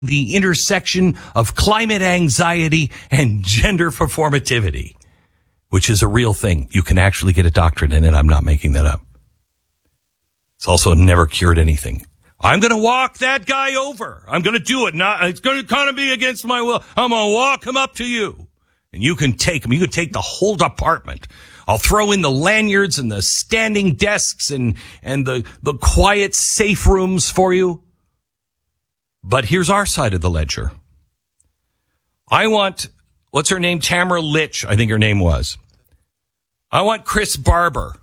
the intersection of climate anxiety and gender performativity, which is a real thing. You can actually get a doctorate in it. I'm not making that up. It's also never cured anything. I'm going to walk that guy over. I'm going to do it. It's going to kind of be against my will. I'm going to walk him up to you. And you can take him. You can take the whole department. I'll throw in the lanyards and the standing desks and the quiet, safe rooms for you. But here's our side of the ledger. I want, what's her name? Tamara Litch, I think her name was. I want Chris Barber.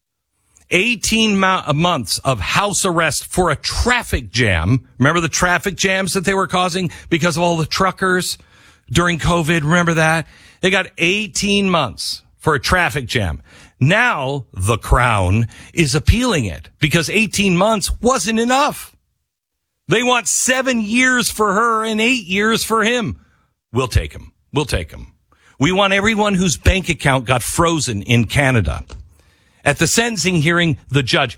18 months of house arrest for a traffic jam. Remember the traffic jams that they were causing because of all the truckers during COVID? Remember that? They got 18 months for a traffic jam. Now the Crown is appealing it because 18 months wasn't enough. They want 7 years for her and 8 years for him. We'll take him. We'll take him. We want everyone whose bank account got frozen in Canada. At the sentencing hearing, the judge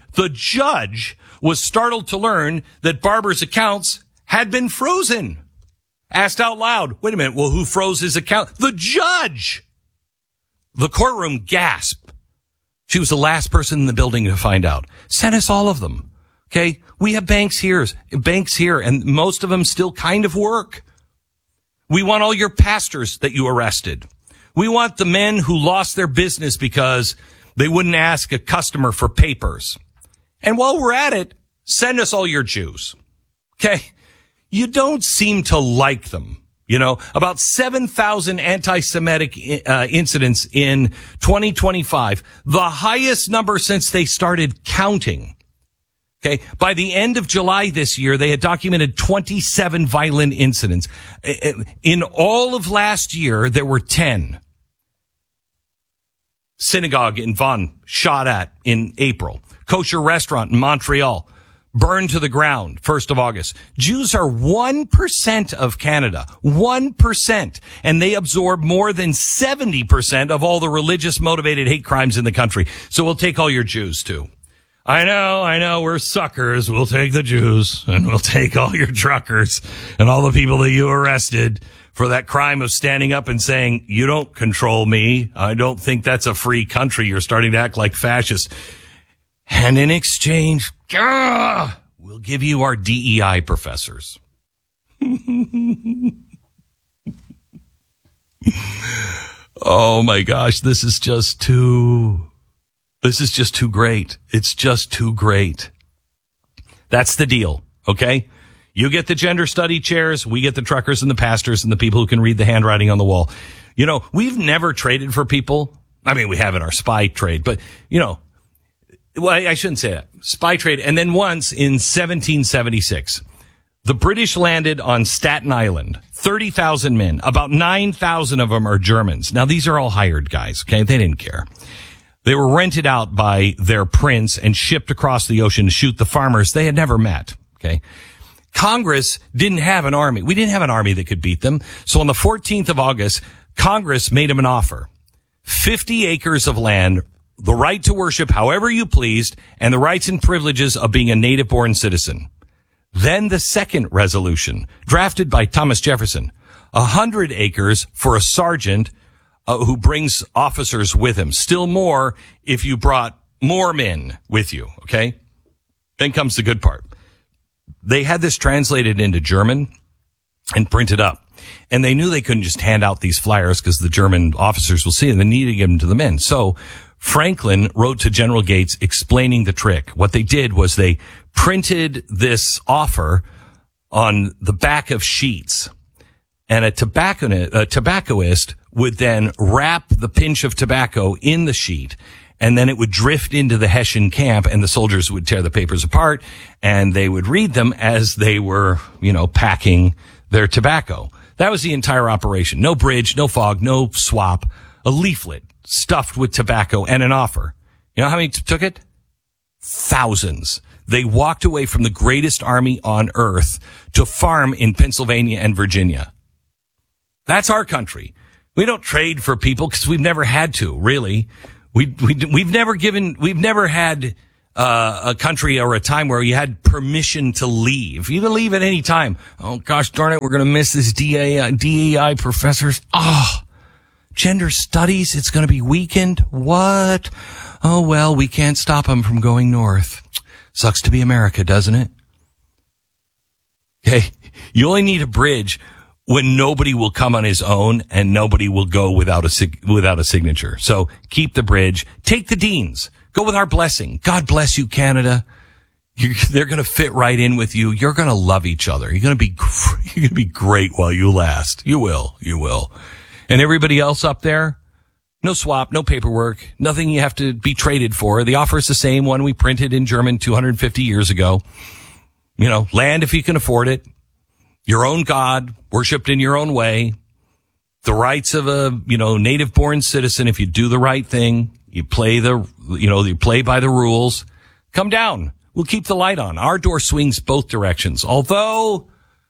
was startled to learn that Barber's accounts had been frozen. Asked out loud, wait a minute, well, who froze his account? The judge! The courtroom gasped. She was the last person in the building to find out. Send us all of them. Okay? We have banks here, and most of them still kind of work. We want all your pastors that you arrested. We want the men who lost their business because they wouldn't ask a customer for papers. And while we're at it, send us all your Jews. Okay? You don't seem to like them. You know, about 7,000 anti-Semitic incidents in 2025, the highest number since they started counting. Okay. By the end of July this year, they had documented 27 violent incidents. In all of last year, there were 10. Synagogue in Vaughan shot at in April. Kosher restaurant in Montreal burned to the ground 1st of August. Jews are 1% of Canada. 1%. And they absorb more than 70% of all the religious motivated hate crimes in the country. So we'll take all your Jews too. I know, we're suckers. We'll take the Jews and we'll take all your truckers and all the people that you arrested for that crime of standing up and saying, you don't control me. I don't think that's a free country. You're starting to act like fascists. And in exchange, we'll give you our DEI professors. Oh my gosh, this is just too great. It's just too great. That's the deal, okay? You get the gender study chairs, we get the truckers and the pastors and the people who can read the handwriting on the wall. You know, we've never traded for people. I mean, we have in our spy trade, but, you know, well, I shouldn't say that. Spy trade. And then once in 1776, the British landed on Staten Island, 30,000 men. About 9,000 of them are Germans. Now, these are all hired guys, okay? They didn't care. They were rented out by their prince and shipped across the ocean to shoot the farmers they had never met, okay? Congress didn't have an army. We didn't have an army that could beat them. So on the 14th of August, Congress made them an offer. 50 acres of land, the right to worship however you pleased, and the rights and privileges of being a native-born citizen. Then the second resolution, drafted by Thomas Jefferson, 100 acres for a sergeant who brings officers with him. Still more if you brought more men with you, okay? Then comes the good part. They had this translated into German and printed up. And they knew they couldn't just hand out these flyers because the German officers will see them. They needed to give them to the men. So Franklin wrote to General Gates explaining the trick. What they did was they printed this offer on the back of sheets. And a tobacconist would then wrap the pinch of tobacco in the sheet, and then it would drift into the Hessian camp, and the soldiers would tear the papers apart, and they would read them as they were, you know, packing their tobacco. That was the entire operation. No bridge, no fog, no swap. A leaflet stuffed with tobacco and an offer. You know how many took it? Thousands. They walked away from the greatest army on earth to farm in Pennsylvania and Virginia. That's our country. We don't trade for people because we've never had to, really. We've never had a country or a time where you had permission to leave. You can leave at any time. Oh, gosh darn it, we're going to miss this DEI professors. Gender studies, it's going to be weakened. What? Oh, well, we can't stop them from going north. Sucks to be America, doesn't it? Okay, you only need a bridge when nobody will come on his own and nobody will go without a signature. So keep the bridge. Take the deans. Go with our blessing. God bless you, Canada. They're going to fit right in with you. You're going to love each other. You're going to be great while you last. You will. And everybody else up there, no swap, no paperwork, nothing you have to be traded for. The offer is the same one we printed in German 250 years ago. Land if you can afford it. Your own God, worshipped in your own way. The rights of a, native born citizen. If you do the right thing, you play you play by the rules. Come down. We'll keep the light on. Our door swings both directions. Although,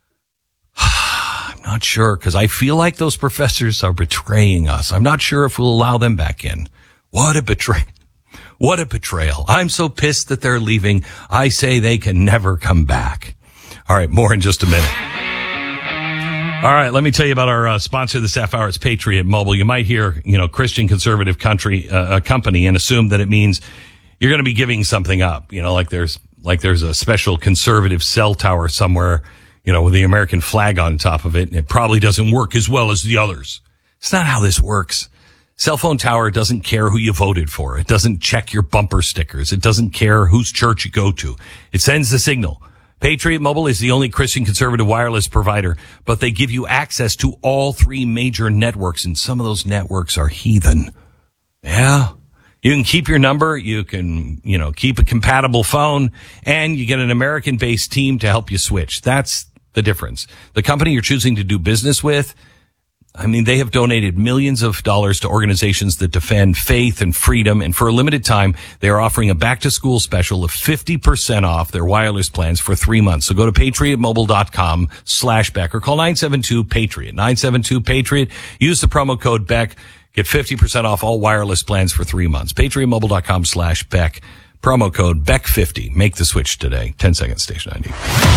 I'm not sure, because I feel like those professors are betraying us. I'm not sure if we'll allow them back in. What a betrayal. I'm so pissed that they're leaving. I say they can never come back. All right, more in just a minute. All right, let me tell you about our sponsor this half hour. It's Patriot Mobile. You might hear, Christian conservative company and assume that it means you're going to be giving something up. Like there's a special conservative cell tower somewhere, with the American flag on top of it. And it probably doesn't work as well as the others. It's not how this works. Cell phone tower doesn't care who you voted for. It doesn't check your bumper stickers. It doesn't care whose church you go to. It sends the signal. Patriot Mobile is the only Christian conservative wireless provider, but they give you access to all three major networks, and some of those networks are heathen. Yeah. You can keep your number, you can, keep a compatible phone, and you get an American-based team to help you switch. That's the difference. The company you're choosing to do business with, they have donated millions of dollars to organizations that defend faith and freedom. And for a limited time, they are offering a back-to-school special of 50% off their wireless plans for 3 months. So go to patriotmobile.com/Beck or call 972-PATRIOT. 972-PATRIOT. Use the promo code Beck. Get 50% off all wireless plans for 3 months. patriotmobile.com/Beck. Promo code Beck50. Make the switch today. 10 seconds, station ID.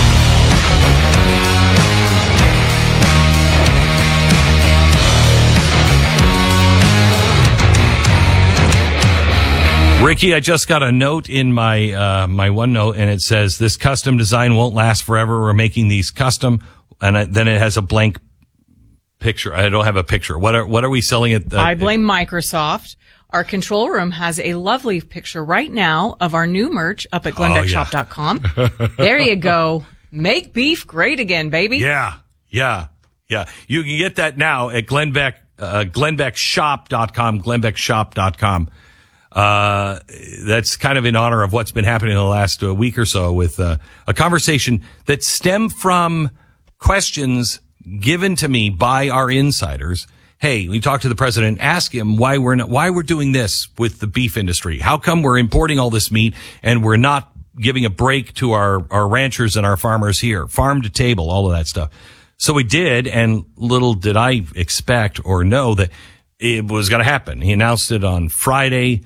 Ricky, I just got a note in my my OneNote, and it says, this custom design won't last forever. We're making these custom, and then it has a blank picture. I don't have a picture. What are we selling at? I blame Microsoft. Our control room has a lovely picture right now of our new merch up at GlennBeckShop.com. There you go. Make beef great again, baby. Yeah. You can get that now at GlennBeckShop.com, GlennBeckShop.com. That's kind of in honor of what's been happening in the last week or so with a conversation that stemmed from questions given to me by our insiders. Hey, we talked to the president, ask him why we're doing this with the beef industry. How come we're importing all this meat and we're not giving a break to our ranchers and our farmers here, farm to table, all of that stuff. So we did, and little did I expect or know that it was going to happen. He announced it on Friday.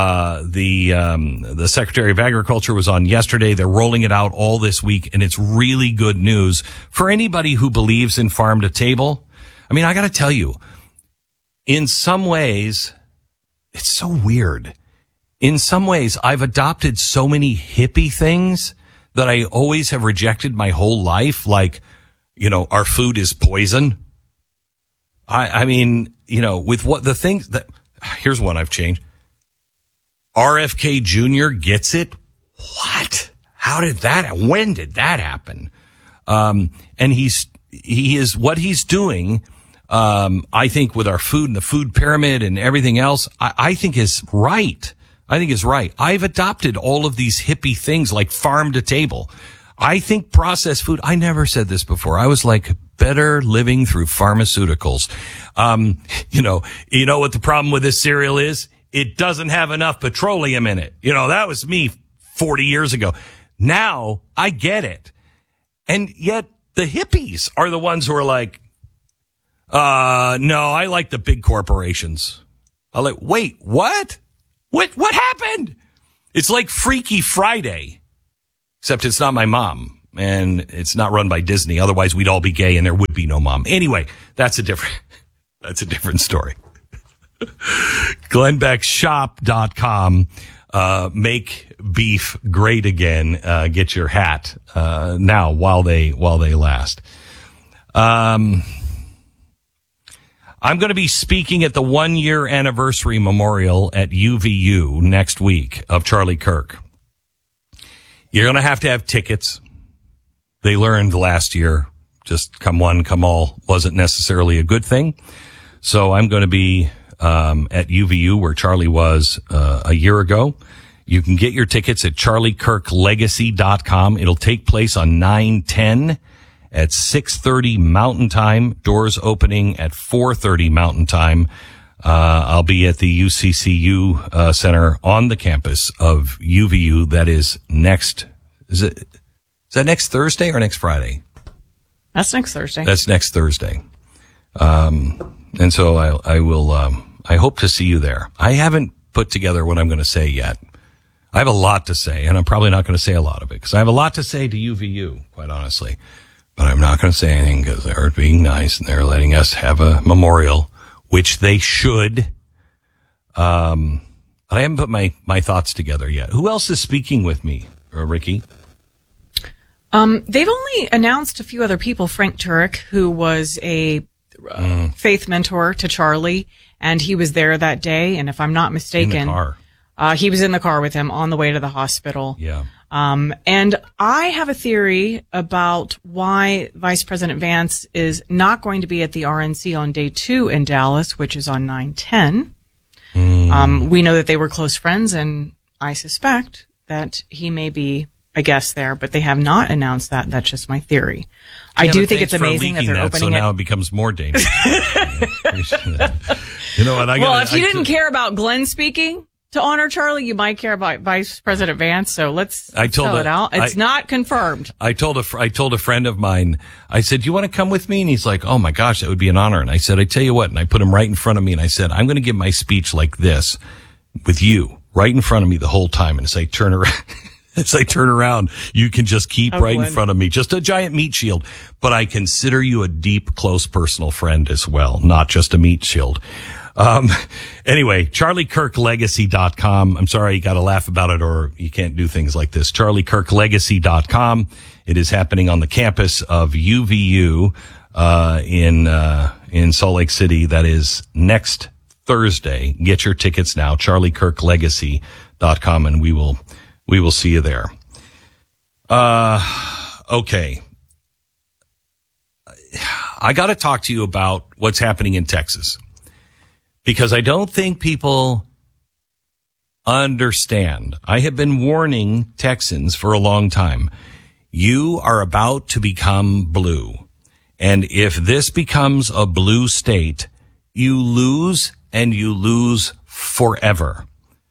The Secretary of Agriculture was on yesterday. They're rolling it out all this week, and it's really good news for anybody who believes in farm to table. I got to tell you, in some ways, it's so weird. In some ways, I've adopted so many hippie things that I always have rejected my whole life. Like, our food is poison. With what the things that, here's one I've changed. RFK Jr. gets it? What? When did that happen? And he is what he's doing, I think with our food and the food pyramid and everything else, I think is right. I've adopted all of these hippie things like farm to table. I think processed food, I never said this before. I was like, better living through pharmaceuticals. You know what the problem with this cereal is? It doesn't have enough petroleum in it. That was me 40 years ago. Now I get it. And yet the hippies are the ones who are like, no, I like the big corporations. I'm like, wait, what? What happened? It's like Freaky Friday, except it's not my mom, and it's not run by Disney. Otherwise, we'd all be gay, and there would be no mom. Anyway, that's a different story. GlennBeckShop.com. Make beef great again. Get your hat now while they last. I'm going to be speaking at the 1-year anniversary memorial at UVU next week of Charlie Kirk. You're going to have tickets. They learned last year, just come one, come all wasn't necessarily a good thing. So I'm going to be at UVU where Charlie was a year ago. You can get your tickets at charliekirklegacy.com. It'll take place on 9/10 at 6:30 Mountain Time. Doors opening at 4:30 Mountain Time. I'll be at the UCCU Center on the campus of UVU. That is is that next Thursday or next Friday? That's next Thursday. That's next Thursday. And so I will, I hope to see you there. I haven't put together what I'm going to say yet. I have a lot to say, and I'm probably not going to say a lot of it because I have a lot to say to UVU, quite honestly. But I'm not going to say anything because they're being nice and they're letting us have a memorial, which they should. But I haven't put my thoughts together yet. Who else is speaking with me, Ricky? They've only announced a few other people. Frank Turek, who was a faith mentor to Charlie, and he was there that day. And if I'm not mistaken, in the car. He was in the car with him on the way to the hospital. Yeah. And I have a theory about why Vice President Vance is not going to be at the RNC on day 2 in Dallas, which is on 9/10. We know that they were close friends, and I suspect that he may be a guest there, but they have not announced that. That's just my theory. I do think it's amazing that they're opening so now it becomes more dangerous. You know what? If you didn't care about Glenn speaking to honor Charlie, you might care about Vice President Vance. So let's spell it out. It's not confirmed. I told a friend of mine, I said, "Do you want to come with me?" And he's like, "Oh my gosh, that would be an honor." And I said, "I tell you what," and I put him right in front of me and I said, "I'm going to give my speech like this with you right in front of me the whole time." And as I turn around, you can just keep right in front of me, just a giant meat shield. But I consider you a deep, close personal friend as well, not just a meat shield. Anyway, charliekirklegacy.com. I'm sorry you got to laugh about it or you can't do things like this. charliekirklegacy.com. It is happening on the campus of UVU, in Salt Lake City. That is next Thursday. Get your tickets now, charliekirklegacy.com, and we will see you there. Okay. I got to talk to you about what's happening in Texas. Because I don't think people understand. I have been warning Texans for a long time. You are about to become blue. And if this becomes a blue state, you lose and you lose forever.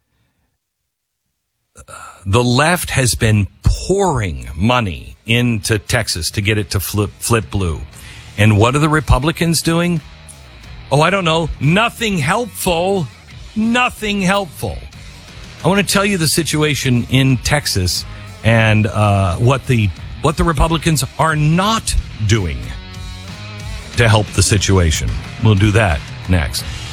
The left has been pouring money into Texas to get it to flip blue. And what are the Republicans doing? Oh, I don't know. Nothing helpful. Nothing helpful. I want to tell you the situation in Texas and what the Republicans are not doing to help the situation. We'll do that next.